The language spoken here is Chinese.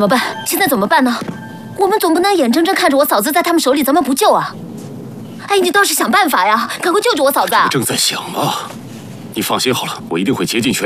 怎么办？现在怎么办呢？我们总不能眼睁睁看着我嫂子在他们手里，咱们不救啊！哎，你倒是想办法呀，赶快救救我嫂子啊！ 正在想嘛。你放心好了，我一定会竭尽全力。